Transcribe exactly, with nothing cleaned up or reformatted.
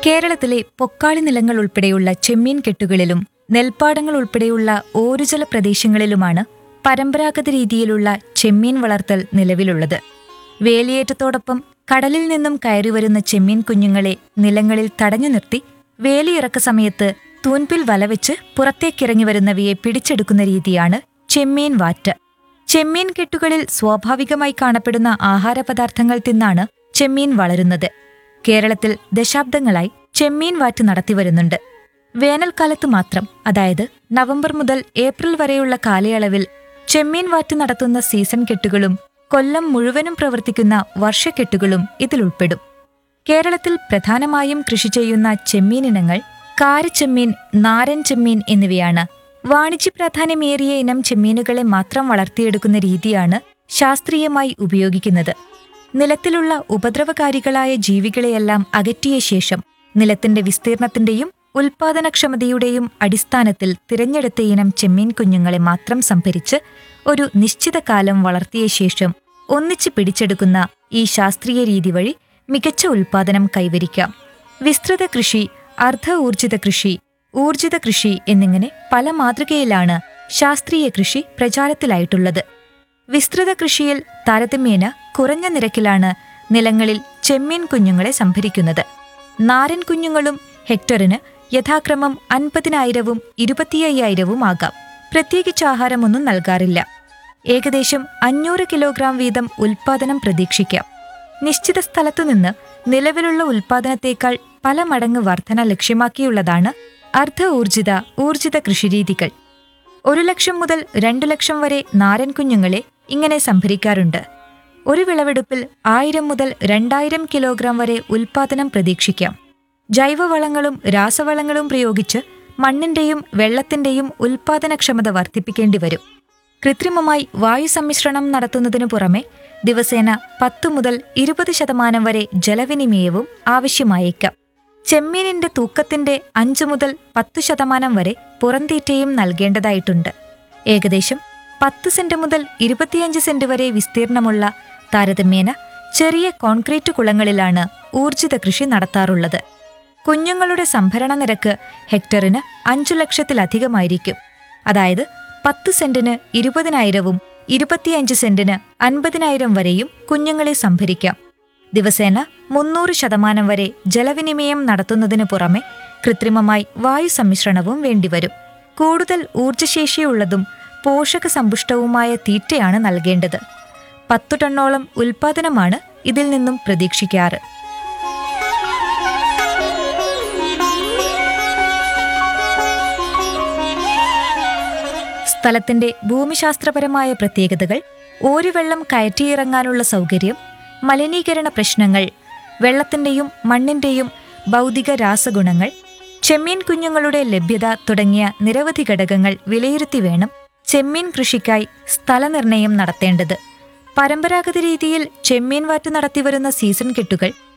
കേരളത്തിലെ പൊക്കാളി നിലങ്ങൾ ഉൾപ്പെടെയുള്ള ചെമ്മീൻ കെട്ടുകളിലും നെൽപ്പാടങ്ങൾ ഉൾപ്പെടെയുള്ള ഓരുജല പ്രദേശങ്ങളിലുമാണ് പരമ്പരാഗത രീതിയിലുള്ള ചെമ്മീൻ വളർത്തൽ നിലവിലുള്ളത്. വേലിയേറ്റത്തോടൊപ്പം കടലിൽ നിന്നും കയറിവരുന്ന ചെമ്മീൻ കുഞ്ഞുങ്ങളെ നിലങ്ങളിൽ തടഞ്ഞു നിർത്തി വേലിയിറക്ക സമയത്ത് തൂൻപിൽ വലവെച്ച് പുറത്തേക്കിറങ്ങി വരുന്നവയെ പിടിച്ചെടുക്കുന്ന രീതിയാണ് ചെമ്മീൻ വാറ്റ്. ചെമ്മീൻ കെട്ടുകളിൽ സ്വാഭാവികമായി കാണപ്പെടുന്ന ആഹാരപദാർത്ഥങ്ങൾ തിന്നാണ് ചെമ്മീൻ വളരുന്നത്. കേരളത്തിൽ ദശാബ്ദങ്ങളായി ചെമ്മീൻ വാറ്റ് നടത്തിവരുന്നുണ്ട്. വേനൽക്കാലത്ത് മാത്രം, അതായത് നവംബർ മുതൽ ഏപ്രിൽ വരെയുള്ള കാലയളവിൽ ചെമ്മീൻ വാറ്റ് നടത്തുന്ന സീസൺ കെട്ടുകളും കൊല്ലം മുഴുവനും പ്രവർത്തിക്കുന്ന വർഷക്കെട്ടുകളും ഇതിലുൾപ്പെടും. കേരളത്തിൽ പ്രധാനമായും കൃഷി ചെയ്യുന്ന ചെമ്മീൻ ഇനങ്ങൾ കാരച്ചെമ്മീൻ, നാരൻ ചെമ്മീൻ എന്നിവയാണ്. വാണിജ്യ പ്രാധാന്യമേറിയ ഇനം ചെമ്മീനുകളെ മാത്രം വളർത്തിയെടുക്കുന്ന രീതിയാണ് ശാസ്ത്രീയമായി ഉപയോഗിക്കുന്നത്. നിലത്തിലുള്ള ഉപദ്രവകാരികളായ ജീവികളെയെല്ലാം അകറ്റിയ ശേഷം നിലത്തിന്റെ വിസ്തീർണത്തിന്റെയും ഉൽപാദനക്ഷമതയുടെയും അടിസ്ഥാനത്തിൽ തിരഞ്ഞെടുത്ത ഇനം ചെമ്മീൻ കുഞ്ഞുങ്ങളെ മാത്രം സംഭരിച്ച് ഒരു നിശ്ചിത കാലം വളർത്തിയ ശേഷം ഒന്നിച്ച് പിടിച്ചെടുക്കുന്ന ഈ ശാസ്ത്രീയ രീതി വഴി മികച്ച ഉൽപാദനം കൈവരിക്കാം. വിസ്തൃത കൃഷി, അർദ്ധ ഊർജിത കൃഷി, ഊർജിത കൃഷി എന്നിങ്ങനെ പല മാതൃകയിലാണ് ശാസ്ത്രീയ കൃഷി പ്രചാരത്തിലായിട്ടുള്ളത്. വിസ്തൃത കൃഷിയിൽ താരതമ്യേന കുറഞ്ഞ നിരക്കിലാണ് നിലങ്ങളിൽ ചെമ്മീൻ കുഞ്ഞുങ്ങളെ സംഭരിക്കുന്നത്. നാരൻ കുഞ്ഞുങ്ങളും ഹെക്ടറിന് യഥാക്രമം അൻപതിനായിരവും ഇരുപത്തിയ്യായിരവും ആകാം. പ്രത്യേകിച്ച് ആഹാരമൊന്നും നൽകാറില്ല. ഏകദേശം അഞ്ഞൂറ് കിലോഗ്രാം വീതം ഉൽപാദനം പ്രതീക്ഷിക്കാം. നിശ്ചിത സ്ഥലത്തുനിന്ന് നിലവിലുള്ള ഉൽപാദനത്തേക്കാൾ പല മടങ്ങ് വർധന ലക്ഷ്യമാക്കിയുള്ളതാണ് അർദ്ധ ഊർജിത ഊർജിത കൃഷിരീതികൾ. ഒരു ലക്ഷം മുതൽ രണ്ടു ലക്ഷം വരെ നാരൻ കുഞ്ഞുങ്ങളെ ഇങ്ങനെ സംഭരിക്കാറുണ്ട്. ഒരു വിളവെടുപ്പിൽ ആയിരം മുതൽ രണ്ടായിരം കിലോഗ്രാം വരെ ഉൽപാദനം പ്രതീക്ഷിക്കാം. ജൈവവളങ്ങളും രാസവളങ്ങളും പ്രയോഗിച്ച് മണ്ണിന്റെയും വെള്ളത്തിന്റെയും ഉൽപാദനക്ഷമത വർദ്ധിപ്പിക്കേണ്ടി വരും. കൃത്രിമമായി വായു സമ്മിശ്രണം നടത്തുന്നതിനു പുറമെ ദിവസേന പത്തു മുതൽ ഇരുപത് ശതമാനം വരെ ജലവിനിമയവും ആവശ്യമായേക്കാം. ചെമ്മീനിന്റെ തൂക്കത്തിന്റെ അഞ്ചു മുതൽ പത്തു ശതമാനം വരെ പുറന്തീറ്റയും നൽകേണ്ടതായിട്ടുണ്ട്. ഏകദേശം പത്ത് സെന്റ് മുതൽ ഇരുപത്തിയഞ്ച് സെന്റ് വരെ വിസ്തീർണമുള്ള താരതമ്യേന ചെറിയ കോൺക്രീറ്റ് കുളങ്ങളിലാണ് ഊർജിത കൃഷി നടത്താറുള്ളത്. കുഞ്ഞുങ്ങളുടെ സംഭരണ നിരക്ക് ഹെക്ടറിന് അഞ്ചു ലക്ഷത്തിലധികമായിരിക്കും. അതായത് പത്ത് സെന്റിന് ഇരുപതിനായിരവും ഇരുപത്തിയഞ്ച് സെന്റിന് അൻപതിനായിരം വരെയും കുഞ്ഞുങ്ങളെ സംഭരിക്കാം. ദിവസേന മുന്നൂറ് ശതമാനം വരെ ജലവിനിമയം നടത്തുന്നതിനു പുറമെ കൃത്രിമമായി വായു സമ്മിശ്രണവും വേണ്ടിവരും. കൂടുതൽ ഊർജ്ജശേഷിയുള്ളതും പോഷക സമ്പുഷ്ടവുമായ തീറ്റയാണ് നൽകേണ്ടത്. പത്തു ടണ്ണോളം ഉൽപാദനമാണ് ഇതിൽ നിന്നും പ്രതീക്ഷിക്കാറ്. സ്ഥലത്തിന്റെ ഭൂമിശാസ്ത്രപരമായ പ്രത്യേകതകൾ, ഓരുവെള്ളം കയറ്റിയിറങ്ങാനുള്ള സൗകര്യം, മലിനീകരണ പ്രശ്നങ്ങൾ, വെള്ളത്തിന്റെയും മണ്ണിന്റെയും ഭൗതിക രാസഗുണങ്ങൾ, ചെമ്മീൻ കുഞ്ഞുങ്ങളുടെ ലഭ്യത തുടങ്ങിയ നിരവധി ഘടകങ്ങൾ വിലയിരുത്തി വേണം ചെമ്മീൻ കൃഷിക്കായി സ്ഥലനിർണയം നടത്തേണ്ടത്. പരമ്പരാഗത രീതിയിൽ ചെമ്മീൻ വാറ്റ് നടത്തിവരുന്ന സീസൺ കെട്ടുകൾ